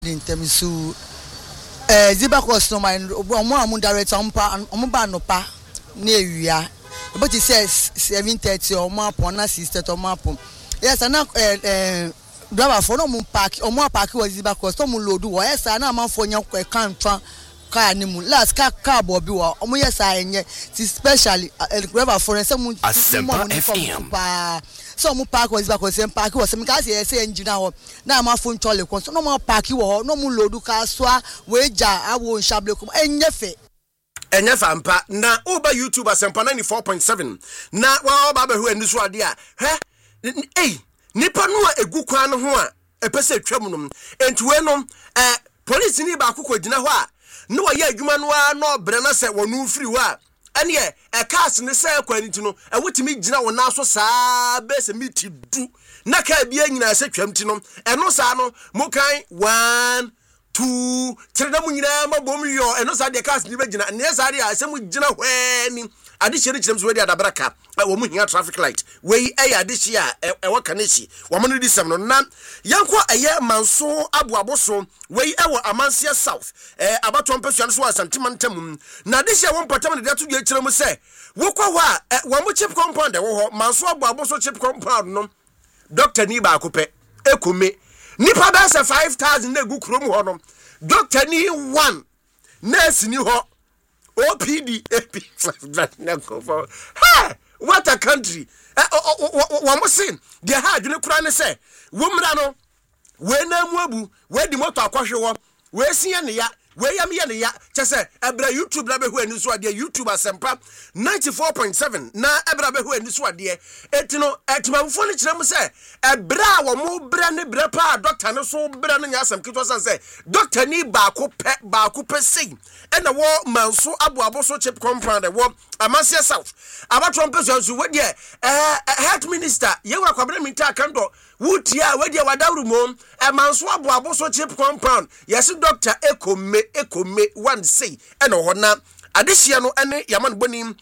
Intemisu Ziba cost no mind omo director omba no pa na ewia but it says 7:30 omo apon na 6:30 omo apon yes na driver for no mo park omo park was Ziba cost omo load wo yes na amanfo nya kan twa car ni mu last car bo bi wo omo yes enye especially driver for say mo pa so mo park was back was park was me ka say engineer ho na ma phone chole kon so no mo park wo no mo load ka so we ja awo nshable kom enye fe mpa na oba YouTube Asempa 94.7 na wa ba hu ani so ade a nipa no a egu kwan no ho a epese twam no entwe no police ni ba akokɔ gina ho a no wa ye adwuma no a no bre na se wonu firi ho a ene cars ne se kwaniti no wotimi gina wo na so saa be se miti du na ka bia nyina se twamti no eno saa no mo kan 1 2 3 na mu nyina mabom yo eno saa de cars ni be gina ne saa de a se mu gina hwani ade hye rekyerem so we de adabraka wo mu hia traffic light we ade hye a wo kaneshi wo mo no di sem no na yanko manso aboaboso we Amansia South abato mpesua so asantimantam na ade hye wo mpatam de ato de kyerem se wo kwa ho a wo mo chip compound wo ho manso aboaboso chip compound no doctor ni ba akopɛ ekome nipa ba se 5000 na gu krom ho no doctor ni 1 nurse ni ho OPD AP what a country one more sin the hard you kura ne say womra no we na mu abu we di moto akwahwe wo we sia ne ya we yam ye ne ya chese ebra YouTube la be hu ani so ade YouTube Asempa 94.7 na ebra be hu ani so ade etino etimamfo ne kire mu say ebra wo mo bra ne bra pa doctor ne so bra ne nyasam kito san say doctor ni ba ko pe sei ena wo manso aboabo so chip compound wo Amansia South abatro mpeso so we de health minister ye wa kwabra minta kando wutia we de wadawru mom manso aboabo so chip compound yes doctor ekome one say ena ho na adehia no ene yaman bonim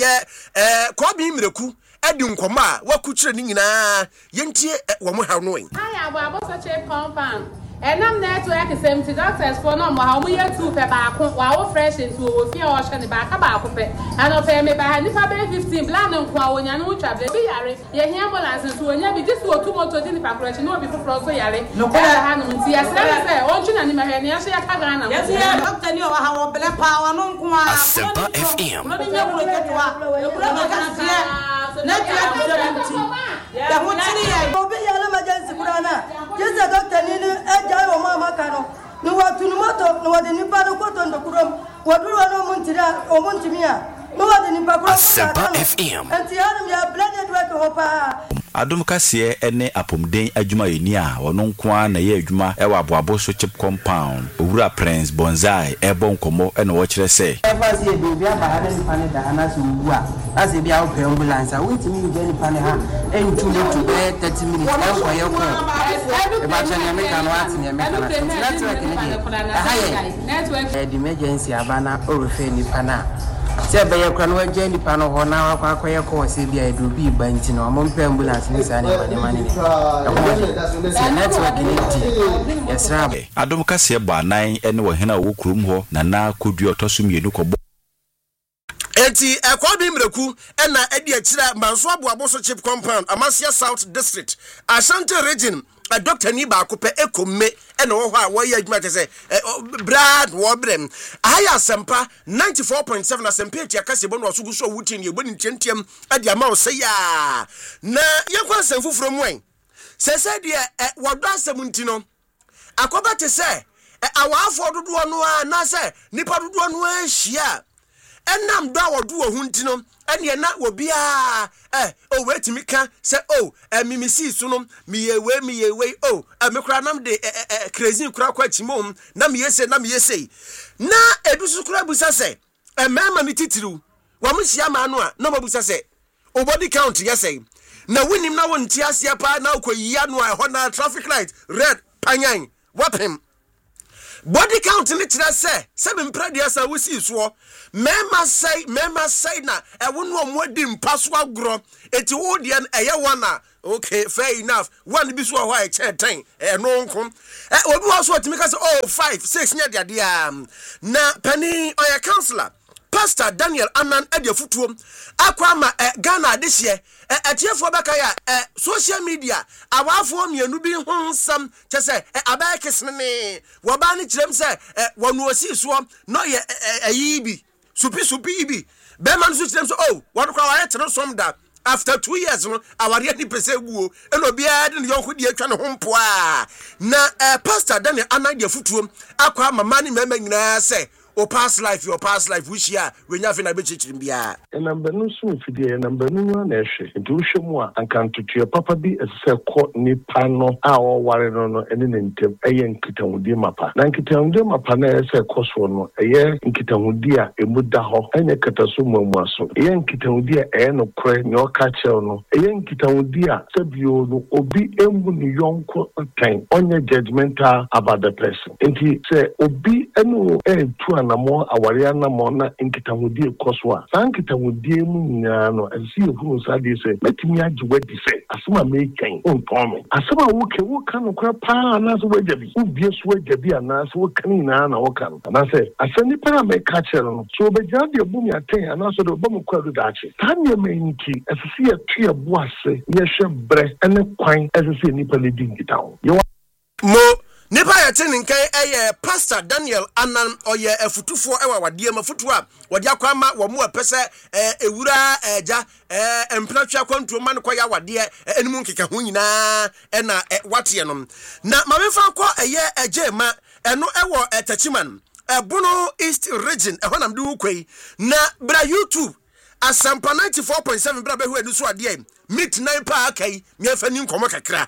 ko bi mireku edi nkoma a wakukyire ni nyina yentie wo mo ha no en aya aboabo so chip compound enam network same to doctors for no mo ha mo ye two pe ba ko wa wo fresh into wo fi o hwe ne ba ka ba ko pe ano pe me ba ha ni fa be 15 plan nko a wonya no twa be bi yare ye hia ambulance so wonya bi just wo two moto di ni pa kurachi no bi foforo so yare no ha no nti ya se o ntuna ni ma he ne ya so ya ka gana na yes ya doctor ni o ha wo bele pa wa no nko a Asempa FM no ni nya wo ke to a e kura ba ka se network ya ho tiri ya obi ya na emergency kura na just doctor ni jayo mama kano ni watu ni moto ni wadi ni pano koto ndokurom waduru wano muntira o muntimia ni wadi ni pakuro Asempa FM anti hanum ya blended work hopa Adom kase ene apomden adwuma yeni a wono nko na ye adwuma e wa aboabo so chip compound owura Prince Bonsai ebon komo ene wo kire se efasi e bebi aba ni pane da anaso wu a ase bia wo ambulance a wetimi je ni pane ha entu moto 30 minutes enko ye ko e ba chanya me kan wat ni me kan network ni network emergency abana o refer ni pana se be ye kran wa je ni pana ho na wa kwaye ko se bia e do bi banti no mo mpe ambulance ni sa ni mani network ni ti yes rab Adom kase bo anan ene wo hena wo krum ho na na kodu otoso mienu ko enti ekwabi mreku ena edi akira manso aboabo so chip compound Amansia South District Ashanti region a doctor ni ba ko pe ekome ena wo ho a wo ye adwuma te se brad wo brem aya Asempa 94.7 Asempa eti akase bo no so gu so wuti ni eboni ntentiam adi ama wo se ya na yekwa asem fufuro mu en se de wodo asem ntino akoba te se awafo dodo no a na se nipa dodo no a hia enam do awodo wo huntino ene na obia o wetimi ka se mimisi so no miyewe mekura nam de crazy kura kwa chimom na miyese na edusu kura busa se mema ni titiru wa muhia ma no a na mabusa se o body count yesey na winim na wonti asia pa na okoyia no a ho na traffic light red panyan wapem body count ni tira se be mpradua sa wosi so mema say na e wo no mo di mpaso agro eti wo de eye wana okay fair enough one bi so ho a che 10 no nkom obi wo so otimi ka say oh 5 6 nya de na pani oya counselor Pastor Daniel Anan Ediafutuom akwama Ghana this year atiefo beka ya social media awafo mienu bi honsam chese abekesne ne wo ba ne kirem se wonu osi so no ye ayibi supi bi be man so kirem so oh what kwa wa tere som da after 2 years no aware ni pese guo eno bia de yonko de atwa ne hompo a na Pastor Daniel Anan Ediafutuom akwama mani mema nyina se your past life which year when you have a bit in Bia. And number no soon for the number no nation. Do show more and can to your papa be a court ni pano our warren on any name a young kitamudi mapa. Nankitamudi mapa na a cost one a year in kitamudia a mudaho and a katasuma maso. A young kitamudia and no cray no catcher no. A young kitamudia sabio no obi emu young time on your judgmental about the person. And he said obi enu two na mo aware na mo na nkitahudie koswa san nkitahudie mu nyina no asi ehuru sa de se metimi agwadi se asema mekan on tome asema wo kan no kra pa na so wajabi ubie so wajabi ana so kan na na wo kan na se asani para me ka chere no so be jadi bumi aten ana so de bom kwadu dachi tanye menki asisi ya tua boase ye hwe bre ene kwan asisi ni pale dingitawo mo Nipa ya tini nkai Pastor Daniel Anan oye efutufo ewa wadie mafutu a wadi akwama wamu pese ewura eja emplatwa kwantu man kwa ya wadie enimu nkeka ho nyina na watie no na mamefa kwa ejema eno ewo Tachiman Bono East region ehonam de wukwei na bra YouTube Asampa 94.7 bra behu edu so ade meet nine pa akai mefa ni nkomo kakra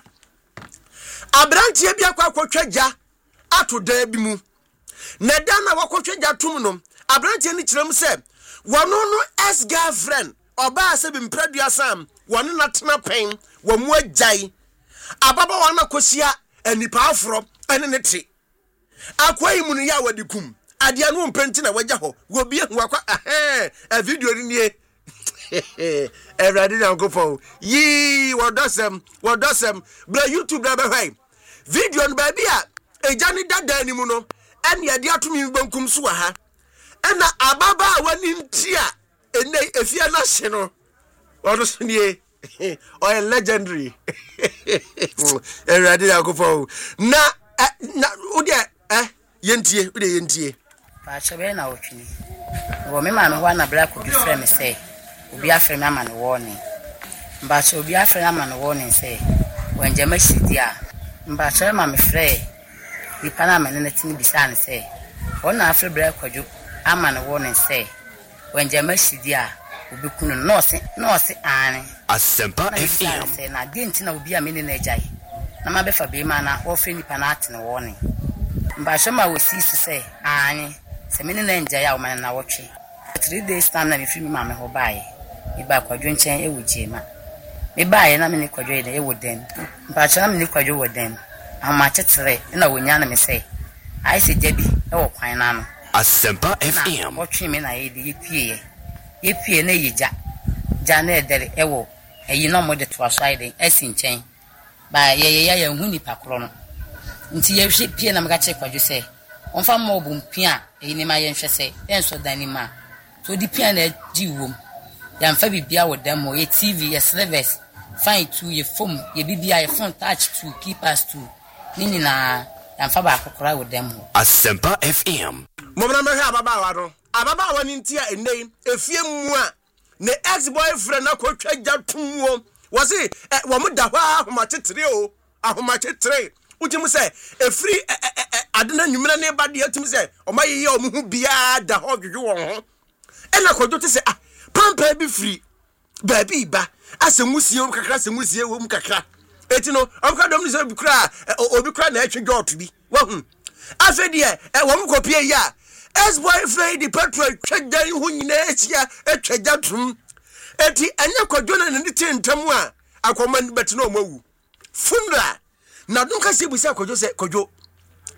Abrantie bia kwa kwotwaja atoda bi mu na dana wakwotwaja tum no abrantie ni kirem se wono no ex girlfriend oba se bi mpradua sam wono na tena pen wo mu agyan ababa wana kosia anipa afro ene ne te akwa imu no ya wadikum ade anu mpenti na wagya ho wo bia hu akwa video ni nie everybody now go for yi wodosem bra YouTube bra be video no baby a ejani dada ni mu no ene ade atumi bankum so ha ena ababa wani ntia ene efia na hye no odo so nie o legendary everybody now go for na ode yentie pa chebe na otwini wo me ma me ho na bra ko bi frɛ me sɛ obi afrɛ me ama no warning mbacho obi afrɛ me ama no warning sɛ wanja mashidi a mbacho ma me frɛ nipa na me ne tini bisa ne sɛ ona afrɛ bra kwadwo ama no warning sɛ wanja mashidi a obi kunu no se ane Asempa FM sɛ na de ntina obi a me ne na agyae na ma befa be ma na ofrɛ nipa na ate no warning mbacho ma wosi sɛ ane se me ne na agyae a o ma na wotwe 3 days time na me free me ma me ho bae iba kwadwo nchen ewujema me bae na me ne kwadwo ide ewodem mpacho na me ne kwadwo wodem ama chetere na wonya na me sei ai se jabi ewo kwan na no Asempa FM wotwe me na yede yepie na yija na edere ewo eyi no mo de to aside esi nchen ba ye hu nipa kro no nti ye hwe pie na me ga che kwadwo sei onfa mo bu mpia eyi ni ma ye nhwe sei enso dani ma so di pia na jiwom ya mfa bibia wo demo ye TV ye service fine to ye phone ye bibia ye phone touch to keep us to nini na ya mfa ba akokora wo demo Asempa FM mo bra me hwe ababa wa ni ntia enei efie mu a ne ex boyfriend akotwa gyatum wo se wo mu da hwa ahoma tetere utim se efri adena nwumra ne ba de atum se o ma ye o mu hu bia da ho dwedwe won ho ena kwadwo te se pampa bi free baby ba asemusie wo kakra asemusie wo mu kakra eti no omka dom ni se bi kra obi kra na atwe jot bi wo hu afedi wo mu kopie ya ex boyfriend di petrol twadan hu nyina achia atwaja tum eti anya kwadwo na ne tintam a akoma beti no mawu funra na dunka se busi akwadwo se kwadwo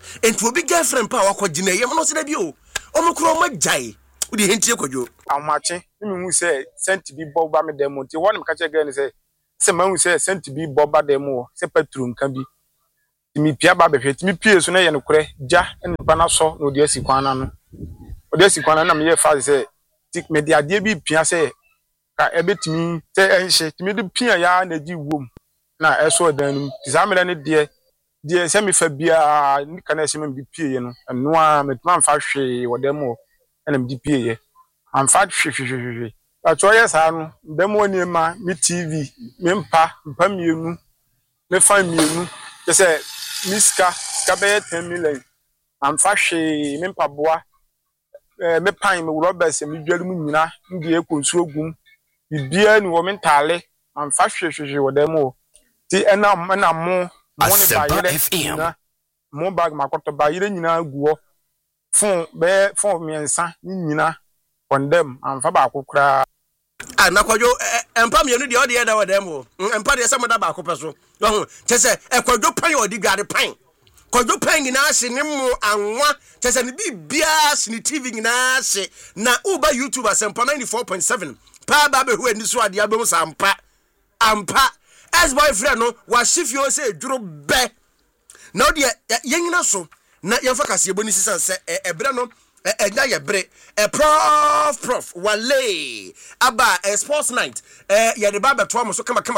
enti obi girlfriend pa wakɔ gina yɛm no se da bi o omukro magyae wodi hentie kwadwo amache me hu se sent bi boba me demo ti won me ka che gan se ma hu se sent bi boba demo se patron kan bi mi pia ba be hweti mi pie so na ye no korɛ ja enipa na so no de asikwana no ode asikwana na me ye fa se tik me de ade bi pia se ka ebetimi se enhye timi de pia ya na gi wom na eso dan ti za me ne de se me fa bia ni kana se me bi pie ye no eno a me tuma fa hwe wo demo na me di pie ye am fa hwe acho ye sa no demo ni ma mi tv me mpa mienu me fa mienu je se miska be 10 million am fa hwe me mpa boa me pan me Roberts me dwale mu nyina ndi ekonsu ogum bibia ni wo mentale am fa hwe wo demo ti na mo mo ba yire mo bag makoto ba yire nyina guo fon miensa nyina condemn am fa ba kokura na kwadwo empa mienu de ode da wademo empa de se mo da ba kopeso ho chese ekwadwo pan odi gade pan kwadwo pan nyina ase ne mo anwa chese ne bibia se ne tv nyina ase na uba YouTube Asempa 94.7 pa ba be hu ani so ade abem sampa ampa as boyfriend no wa shifio se edwuro be na ode yenyina so na yemfa kase eboni sisan se ebre no enya ye bre prof wale aba sports night ye de baba to am so kama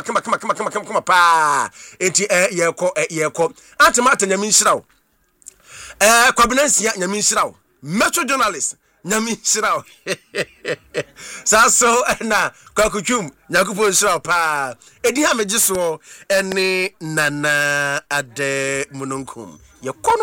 pa enti ye ko antimata nyame nhirawo kwabinansia nyame nhirawo metro journalist nyame nhirawo saso na kwakutwum nyakupo nhirawo pa edi ha megiso ene nana ade mununkum ye kono